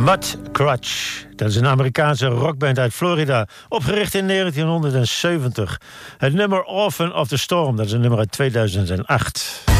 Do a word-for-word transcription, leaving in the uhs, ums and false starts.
Mud Crutch. Dat is een Amerikaanse rockband uit Florida, opgericht in negentienhonderdzeventig. Het nummer Orphan of the Storm, dat is een nummer uit tweeduizend acht.